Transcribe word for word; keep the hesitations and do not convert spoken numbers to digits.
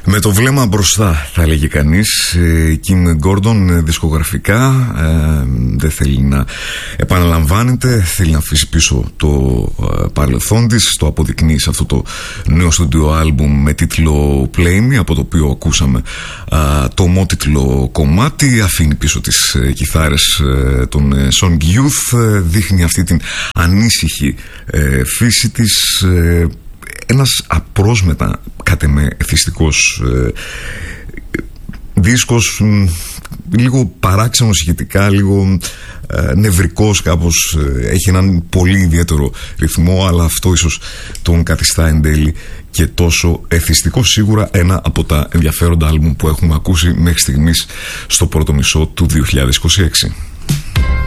Με το βλέμμα μπροστά, θα έλεγε κανείς. Kim Gordon δισκογραφικά ε, δεν θέλει να επαναλαμβάνεται, θέλει να αφήσει πίσω το ε, παρελθόν της. Το αποδεικνύει σε αυτό το νέο στούντιο άλμπουμ με τίτλο Play Me, από το οποίο ακούσαμε ε, το ομότιτλο κομμάτι. Αφήνει πίσω τις ε, κιθάρες ε, των ε, Song Youth, ε, δείχνει αυτή την ανήσυχη ε, φύση της, ε, ένας απρόσμετα κάτε με εθιστικός ε, δίσκος, λίγο παράξενο σχετικά, λίγο ε, νευρικός κάπως, ε, έχει έναν πολύ ιδιαίτερο ρυθμό, αλλά αυτό ίσως τον καθιστά εν τέλει και τόσο εθιστικό. Σίγουρα ένα από τα ενδιαφέροντα άλμπουμ που έχουμε ακούσει μέχρι στιγμής στο πρώτο μισό του δύο χιλιάδες είκοσι έξι.